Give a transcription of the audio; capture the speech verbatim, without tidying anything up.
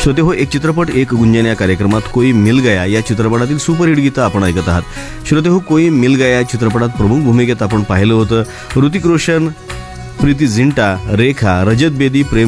श्रोते हो, एक चित्रपट एक गुंजन या कार्यक्रमात कोई मिल गया या चित्रपटातील सुपरहिट गीतं आपण ऐकत आहात. श्रोते हो, कोई मिल गया या चित्रपटात प्रमुख भूमिकेत आपण पाहिलं होतं ऋतिक रोशन, प्रीती झिंटा, रेखा, रजत बेदी, प्रेम